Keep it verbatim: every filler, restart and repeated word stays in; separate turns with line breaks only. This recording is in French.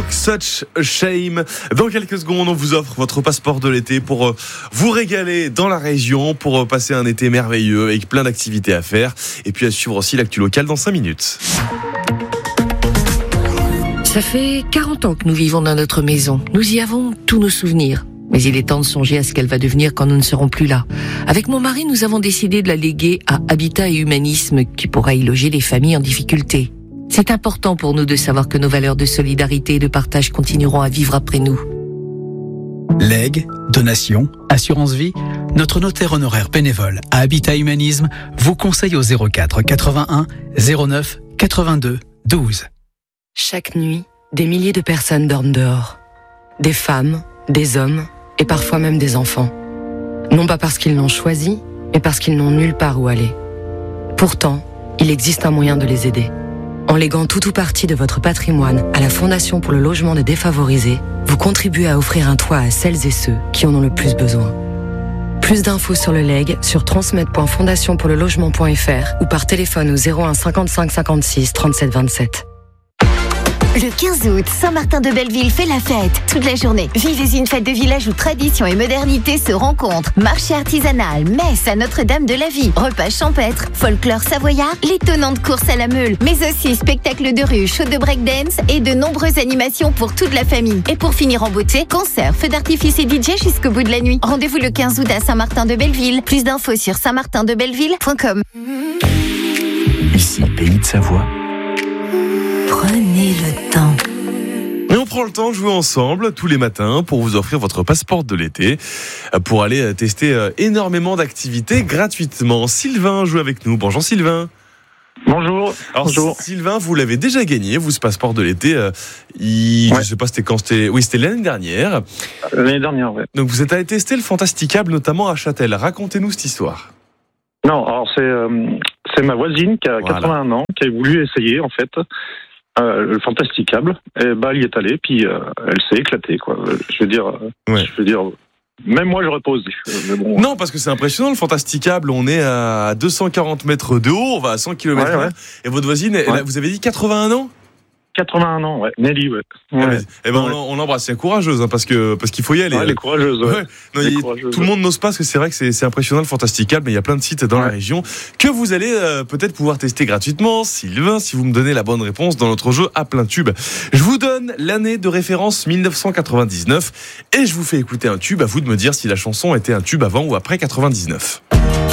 Talk Such a Shame. Dans quelques secondes, on vous offre votre passeport de l'été pour euh, vous régaler dans la région, pour euh, passer un été merveilleux avec plein d'activités à faire. Et puis à suivre aussi l'actu locale dans cinq minutes.
Ça fait quarante ans que nous vivons dans notre maison. Nous y avons tous nos souvenirs. Mais il est temps de songer à ce qu'elle va devenir quand nous ne serons plus là. Avec mon mari, nous avons décidé de la léguer à Habitat et Humanisme, qui pourra y loger les familles en difficulté. C'est important pour nous de savoir que nos valeurs de solidarité et de partage continueront à vivre après nous.
Legs, donations, assurance vie, notre notaire honoraire bénévole à Habitat Humanisme vous conseille au zéro quatre quatre-vingt-un zéro neuf quatre-vingt-deux douze.
Chaque nuit, des milliers de personnes dorment dehors. Des femmes, des hommes et parfois même des enfants. Non pas parce qu'ils l'ont choisi, mais parce qu'ils n'ont nulle part où aller. Pourtant, il existe un moyen de les aider. En léguant tout ou partie de votre patrimoine à la Fondation pour le logement des défavorisés, vous contribuez à offrir un toit à celles et ceux qui en ont le plus besoin. Plus d'infos sur le legs sur transmettre point fondation pour le logement point f r ou par téléphone au zéro un cinquante-cinq cinquante-six trente-sept vingt-sept.
Le quinze août, Saint-Martin-de-Belleville fait la fête toute la journée. Vivez une fête de village où tradition et modernité se rencontrent. Marché artisanal, messe à Notre-Dame-de-la-Vie, repas champêtre, folklore savoyard, l'étonnante course à la meule, mais aussi spectacle de rue, show de breakdance et de nombreuses animations pour toute la famille. Et pour finir en beauté, concert, feux d'artifice et D J jusqu'au bout de la nuit. Rendez-vous le quinze août à Saint-Martin-de-Belleville. Plus d'infos sur saint martin de belleville point com.
Ici, Pays de Savoie.
Prenez le temps.
Et on prend le temps de jouer ensemble tous les matins pour vous offrir votre passeport de l'été, pour aller tester énormément d'activités gratuitement. Sylvain joue avec nous. Bonjour Sylvain.
Bonjour.
Alors
Bonjour.
Sylvain, vous l'avez déjà gagné, vous, ce passeport de l'été. Euh, il,
Ouais.
Je sais pas, c'était quand c'était. Oui, c'était l'année dernière.
L'année dernière, ouais.
Donc vous êtes allé tester le Fantasticable, notamment à Châtel. Racontez-nous cette histoire.
Non, alors c'est euh, c'est ma voisine qui a
Voilà.
quatre-vingt-un ans, qui a voulu essayer en fait euh, le Fantasticable. Et bah elle y est allée, puis euh, elle s'est éclatée, quoi. Euh, Je veux dire, euh,
Ouais.
je veux dire, même moi j'aurais pas osé. Euh, Mais bon.
Non, parce que c'est impressionnant, le Fantasticable. On est à deux cent quarante mètres de haut, on va à cent kilomètres
Ouais,
heure.
ouais.
Et votre voisine, elle a-
Ouais.
vous avez dit quatre-vingt-un ans?
quatre-vingt-un ans, ouais. Nelly, ouais. Ouais.
Ah, mais- eh ben,
Ouais.
on, on l'embrasse, c'est courageuse, hein, parce que parce qu'il faut y aller.
Ouais, elle est courageuse, ouais.
Ouais. Non,
Elle est
il-
courageuse,
tout le monde n'ose pas, parce que c'est vrai que c'est, c'est impressionnant le Fantasticable, mais il y a plein de sites dans
Ouais.
la région que vous allez euh, peut-être pouvoir tester gratuitement, Sylvain, si vous me donnez la bonne réponse dans notre jeu à plein tube. Je vous donne l'année de référence dix-neuf cent quatre-vingt-dix-neuf et je vous fais écouter un tube, à vous de me dire si la chanson était un tube avant ou après quatre-vingt-dix-neuf.